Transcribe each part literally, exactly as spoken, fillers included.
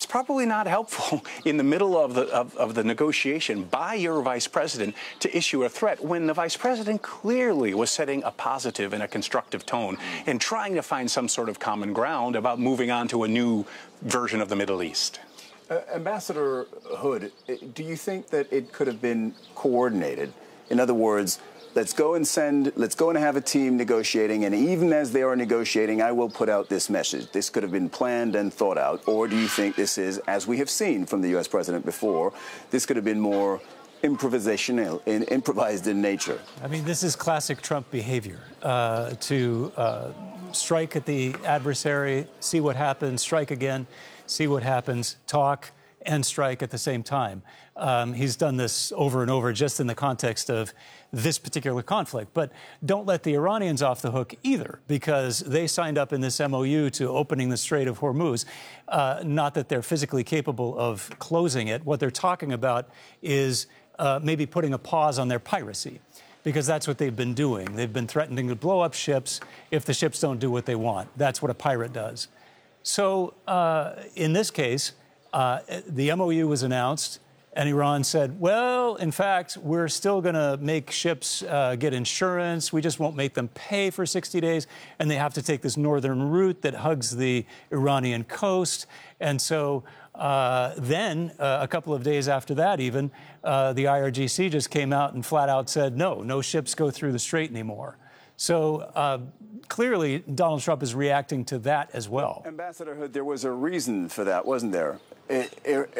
probably not helpful in the middle of the of, of the negotiation by your vice president to issue a threat when the vice president clearly was setting a positive and a constructive tone and trying to find some sort of common ground about moving on to a new version of the Middle East. Uh, Ambassador Hood, do you think that it could have been coordinated? In other words, let's go and send, let's go and have a team negotiating, and even as they are negotiating, I will put out this message. This could have been planned and thought out. Or do you think this is, as we have seen from the U S president before, this could have been more improvisational, in, improvised in nature? I mean, this is classic Trump behavior, uh, to uh, strike at the adversary, see what happens, strike again, see what happens, talk and strike at the same time. Um, he's done this over and over just in the context of this particular conflict. But don't let the Iranians off the hook either, because they signed up in this M O U to opening the Strait of Hormuz. Uh, not that they're physically capable of closing it. What they're talking about is uh, maybe putting a pause on their piracy, because that's what they've been doing. They've been threatening to blow up ships if the ships don't do what they want. That's what a pirate does. So uh, in this case, uh, the M O U was announced, and Iran said, well, in fact, we're still going to make ships uh, get insurance. We just won't make them pay for sixty days. And they have to take this northern route that hugs the Iranian coast. And so uh, then, uh, a couple of days after that even, uh, the I R G C just came out and flat out said, no, no ships go through the strait anymore. So uh, clearly, Donald Trump is reacting to that as well. Ambassador Hood, there was a reason for that, wasn't there? I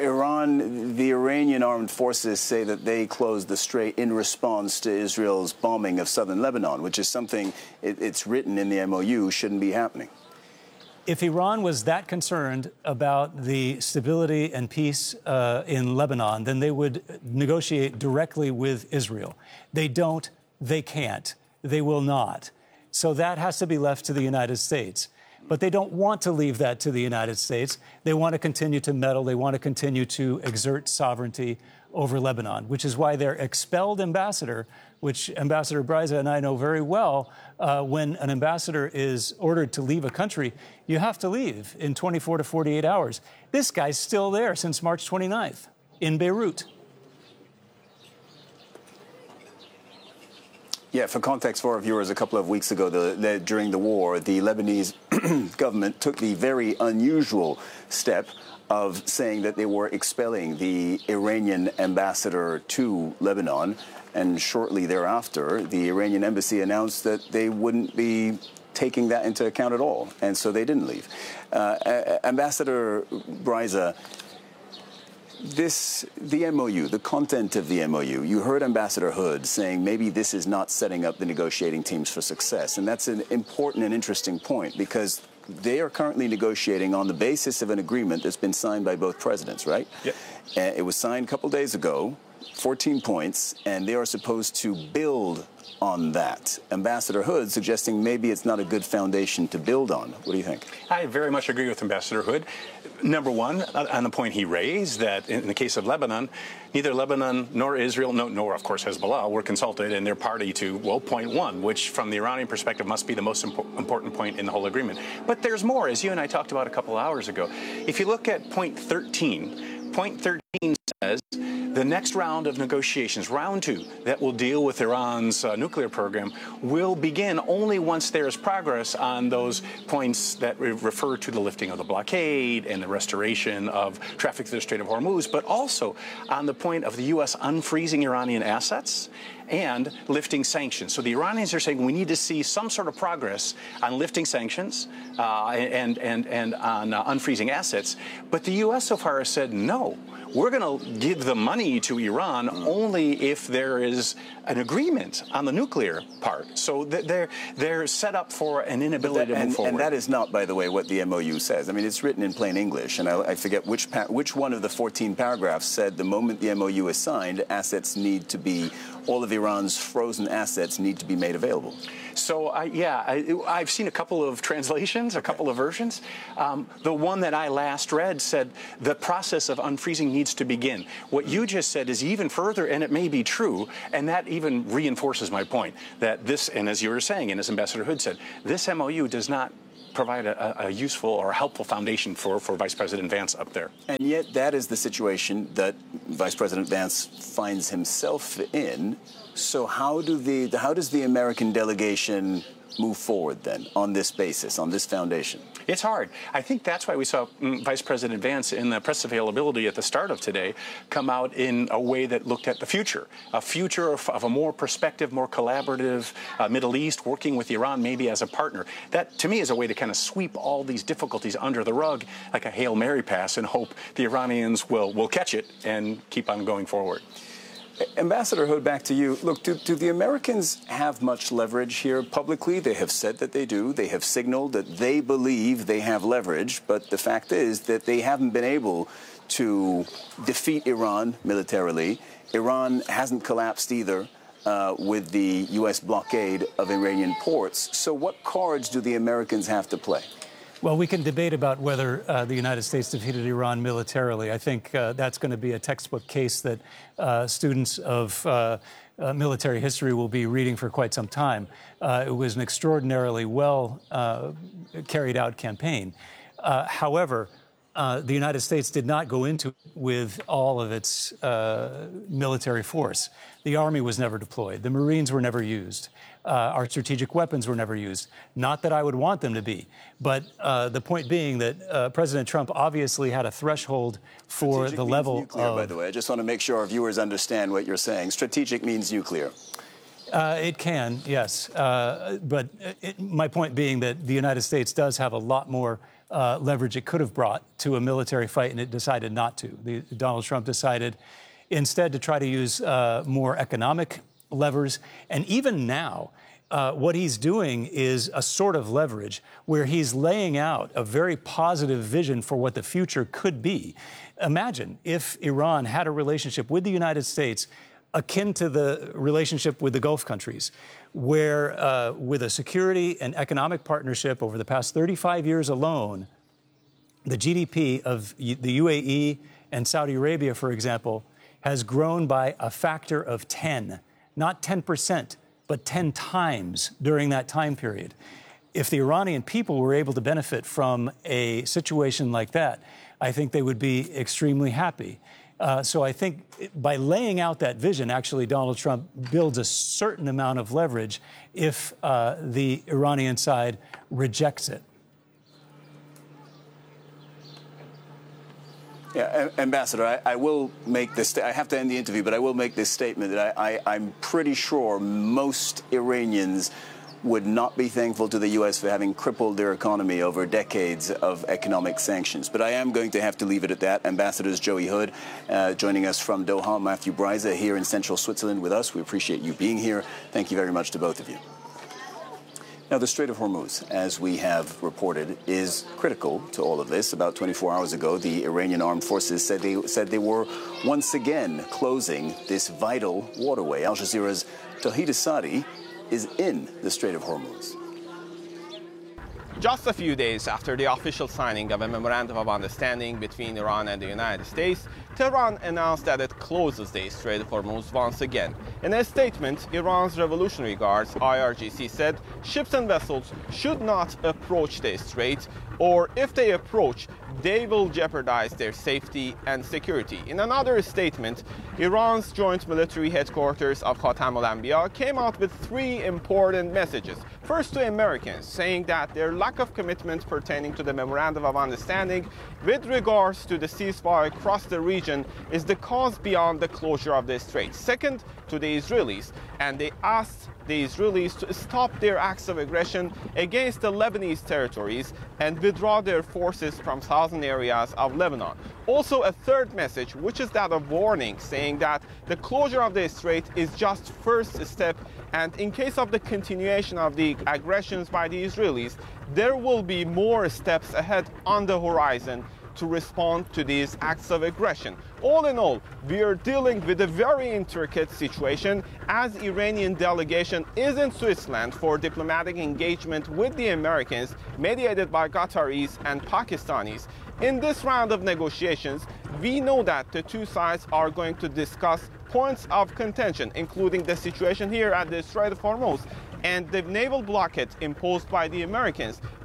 Iran, the Iranian armed forces say that they closed the strait in response to Israel's bombing of southern Lebanon, which is something, it, it's written in the M O U, shouldn't be happening. If Iran was that concerned about the stability and peace uh, in Lebanon, then they would negotiate directly with Israel. They don't, they can't. They will not. So that has to be left to the United States. But they don't want to leave that to the United States. They want to continue to meddle. They want to continue to exert sovereignty over Lebanon, which is why their expelled ambassador, which Ambassador Bryza and I know very well, uh, when an ambassador is ordered to leave a country, you have to leave in twenty-four to forty-eight hours. This guy's still there since March twenty-ninth in Beirut. Yeah, for context for our viewers, a couple of weeks ago, the, the, during the war, the Lebanese government took the very unusual step of saying that they were expelling the Iranian ambassador to Lebanon. And shortly thereafter, the Iranian embassy announced that they wouldn't be taking that into account at all. And so they didn't leave. Uh, Ambassador Bryza, This, the M O U, the content of the M O U, you heard Ambassador Hood saying maybe this is not setting up the negotiating teams for success. And that's an important and interesting point, because they are currently negotiating on the basis of an agreement that's been signed by both presidents, right? Yep. Uh, it was signed a couple days ago, fourteen points, and they are supposed to build on that. Ambassador Hood suggesting maybe it's not a good foundation to build on. What do you think? I very much agree with Ambassador Hood. Number one, on the point he raised, that in the case of Lebanon, neither Lebanon nor Israel, no, nor, of course, Hezbollah, were consulted, and they're party to, well, point one, which from the Iranian perspective must be the most impo important point in the whole agreement. But there's more, as you and I talked about a couple hours ago. If you look at point thirteen, point thirteen says the next round of negotiations, round two, that will deal with Iran's uh, nuclear program, will begin only once there is progress on those points that re refer to the lifting of the blockade and the restoration of traffic through the Strait of Hormuz, but also on the point of the U S unfreezing Iranian assets and lifting sanctions. So the Iranians are saying we need to see some sort of progress on lifting sanctions uh, and, and, and on uh, unfreezing assets. But the U S so far has said no. We're going to give the money to Iran only if there is an agreement on the nuclear part. So they're they're set up for an inability that, to move and, forward. And that is not, by the way, what the M O U says. I mean, it's written in plain English, and I, I forget which pa which one of the fourteen paragraphs said the moment the M O U is signed, assets need to be, all of Iran's frozen assets need to be made available. So, I, yeah, I, I've seen a couple of translations, a couple of versions. Um, the one that I last read said the process of unfreezing needs to begin. What you just said is even further, and it may be true, and that even reinforces my point that this, and as you were saying, and as Ambassador Hood said, this M O U does not provide a, a useful or helpful foundation for, for Vice President Vance up there. And yet that is the situation that Vice President Vance finds himself in. So how do the how does the American delegation move forward then on this basis, on this foundation? It's hard. I think that's why we saw mm, Vice President Vance in the press availability at the start of today come out in a way that looked at the future, a future of, of a more prospective, more collaborative uh, Middle East, working with Iran maybe as a partner. That, to me, is a way to kind of sweep all these difficulties under the rug like a Hail Mary pass and hope the Iranians will, will catch it and keep on going forward. Ambassador Hood, back to you. Look, do, do the Americans have much leverage here publicly? They have said that they do. They have signaled that they believe they have leverage. But the fact is that they haven't been able to defeat Iran militarily. Iran hasn't collapsed either uh, with the U S blockade of Iranian ports. So what cards do the Americans have to play? Well, we can debate about whether uh, the United States defeated Iran militarily. I think uh, that's going to be a textbook case that uh, students of uh, uh, military history will be reading for quite some time. Uh, it was an extraordinarily well uh, carried out campaign. Uh, however, uh, the United States did not go into it with all of its uh, military force. The Army was never deployed. The Marines were never used. Uh, our strategic weapons were never used. Not that I would want them to be, but uh, the point being that uh, President Trump obviously had a threshold for Strategic the means level nuclear, of... by the way. I just want to make sure our viewers understand what you're saying. Strategic means nuclear. Uh, it can, yes. Uh, but it, my point being that the United States does have a lot more uh, leverage it could have brought to a military fight, and it decided not to. The, Donald Trump decided instead to try to use uh, more economic levers. And even now, uh, what he's doing is a sort of leverage where he's laying out a very positive vision for what the future could be. Imagine if Iran had a relationship with the United States akin to the relationship with the Gulf countries, where uh, with a security and economic partnership over the past thirty-five years alone, the G D P of the U A E and Saudi Arabia, for example, has grown by a factor of ten. Not ten percent, but ten times during that time period. If the Iranian people were able to benefit from a situation like that, I think they would be extremely happy. Uh, so I think by laying out that vision, actually, Donald Trump builds a certain amount of leverage if uh, the Iranian side rejects it. Yeah, Ambassador, I, I will make this, I have to end the interview, but I will make this statement that I, I, I'm pretty sure most Iranians would not be thankful to the U S for having crippled their economy over decades of economic sanctions. But I am going to have to leave it at that. Ambassadors Joey Hood uh, joining us from Doha, Matthew Bryza here in central Switzerland with us. We appreciate you being here. Thank you very much to both of you. Now, the Strait of Hormuz, as we have reported, is critical to all of this. About twenty-four hours ago, the Iranian armed forces said they, said they were once again closing this vital waterway. Al Jazeera's Tawhid Asadi is in the Strait of Hormuz. Just a few days after the official signing of a memorandum of understanding between Iran and the United States, Tehran announced that it closes the Strait of Hormuz once again. In a statement, Iran's Revolutionary Guards, I R G C, said ships and vessels should not approach the strait, or if they approach, they will jeopardize their safety and security. In another statement, Iran's joint military headquarters of Khatam al-Anbiya came out with three important messages. First, to Americans, saying that their lack of commitment pertaining to the Memorandum of Understanding with regards to the ceasefire across the region is the cause beyond the closure of the strait. Second, to the Israelis, and they asked the Israelis to stop their acts of aggression against the Lebanese territories and withdraw their forces from southern areas of Lebanon. Also, a third message, which is that of warning, saying that the closure of the strait is just first step, and in case of the continuation of the aggressions by the Israelis, there will be more steps ahead on the horizon to respond to these acts of aggression. All in all, we are dealing with a very intricate situation as Iranian delegation is in Switzerland for diplomatic engagement with the Americans, mediated by Qataris and Pakistanis. In this round of negotiations, we know that the two sides are going to discuss points of contention, including the situation here at the Strait of Hormuz and the naval blockade imposed by the Americans,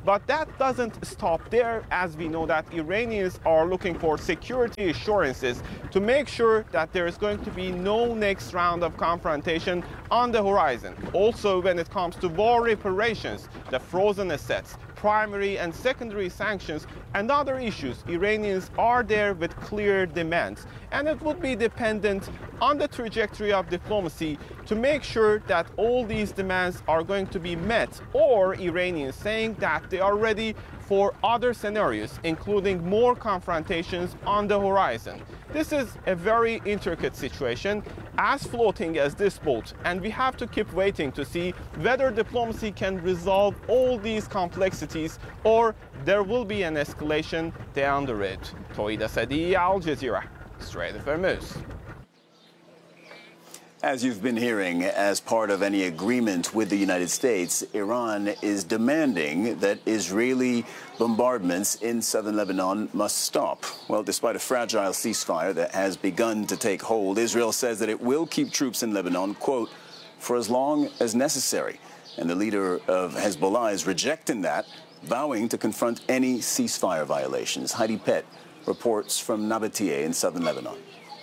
But that doesn't stop there, as we know that Iranians are looking for security assurances to make sure that there is going to be no next round of confrontation on the horizon. Also, when it comes to war reparations, the frozen assets, primary and secondary sanctions, and other issues, Iranians are there with clear demands. And it would be dependent on the trajectory of diplomacy to make sure that all these demands are going to be met, or Iranians saying that they are ready for other scenarios, including more confrontations on the horizon. This is a very intricate situation, as floating as this boat, and we have to keep waiting to see whether diplomacy can resolve all these complexities or there will be an escalation down the road. Tawhid Asadi, Al Jazeera, Strait of Hormuz. As you've been hearing, as part of any agreement with the United States, Iran is demanding that Israeli bombardments in southern Lebanon must stop. Well, despite a fragile ceasefire that has begun to take hold, Israel says that it will keep troops in Lebanon, quote, for as long as necessary. And the leader of Hezbollah is rejecting that, vowing to confront any ceasefire violations. Heidi Pett reports from Nabatea in southern Lebanon.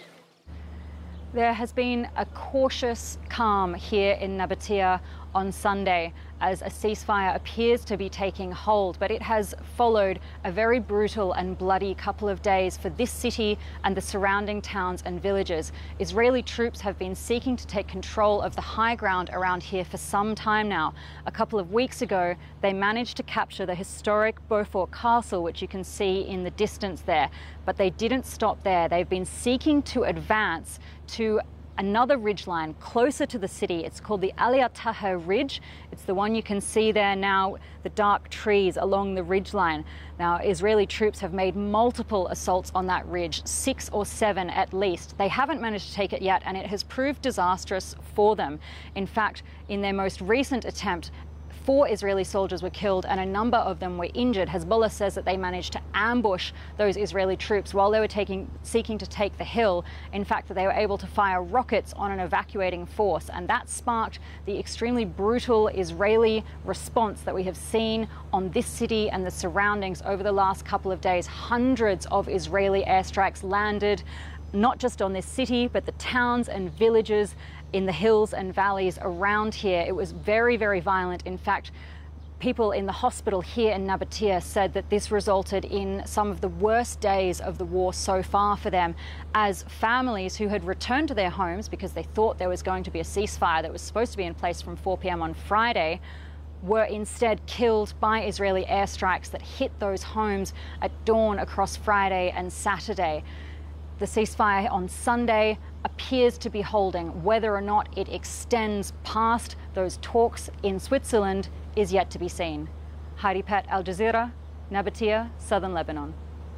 There has been a cautious calm here in Nabatea on Sunday as a ceasefire appears to be taking hold, but it has followed a very brutal and bloody couple of days for this city and the surrounding towns and villages. Israeli troops have been seeking to take control of the high ground around here for some time now. A couple of weeks ago, they managed to capture the historic Beaufort Castle, which you can see in the distance there, but they didn't stop there. They've been seeking to advance to another ridgeline closer to the city. It's called the Aliyah Taha Ridge. It's the one you can see there now, the dark trees along the ridgeline. Now, Israeli troops have made multiple assaults on that ridge, six or seven at least. They haven't managed to take it yet, and it has proved disastrous for them. In fact, in their most recent attempt, Four Israeli soldiers were killed and a number of them were injured. Hezbollah says that they managed to ambush those Israeli troops while they were taking, seeking to take the hill. In fact, that they were able to fire rockets on an evacuating force, and that sparked the extremely brutal Israeli response that we have seen on this city and the surroundings over the last couple of days. Hundreds of Israeli airstrikes landed, not just on this city, but the towns and villages in the hills and valleys around here. It was very, very violent. In fact, people in the hospital here in Nabatea said that this resulted in some of the worst days of the war so far for them, as families who had returned to their homes because they thought there was going to be a ceasefire that was supposed to be in place from four p m on Friday were instead killed by Israeli airstrikes that hit those homes at dawn across Friday and Saturday. The ceasefire on Sunday appears to be holding. Whether or not it extends past those talks in Switzerland is yet to be seen. Heidi Pett, Al Jazeera, Nabatea, southern Lebanon.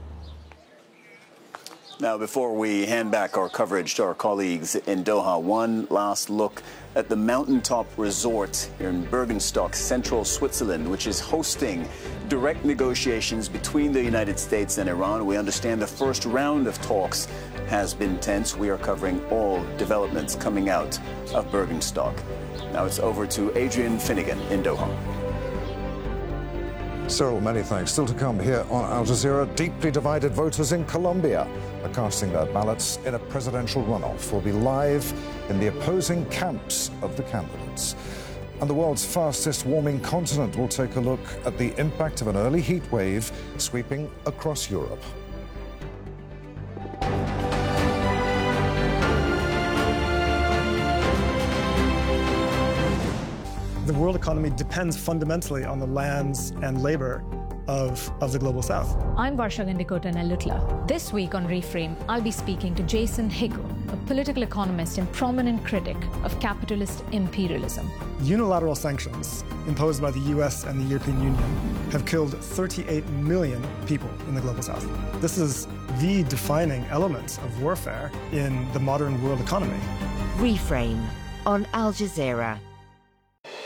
Now, before we hand back our coverage to our colleagues in Doha, one last look at the mountaintop resort here in Bergenstock, central Switzerland, which is hosting direct negotiations between the United States and Iran. We understand the first round of talks has been tense. We are covering all developments coming out of Bergenstock. Now it's over to Adrian Finnegan in Doha. So many thanks. Still to come here on Al Jazeera. Deeply divided voters in Colombia are casting their ballots in a presidential runoff. We'll be live in the opposing camps of the candidates. And the world's fastest warming continent will take a look at the impact of an early heat wave sweeping across Europe. The world economy depends fundamentally on the lands and labor of, of the Global South. I'm Varsha Gandikota Nellutla. This week on Reframe, I'll be speaking to Jason Hickel, a political economist and prominent critic of capitalist imperialism. Unilateral sanctions imposed by the U S and the European Union have killed thirty-eight million people in the Global South. This is the defining element of warfare in the modern world economy. Reframe on Al Jazeera.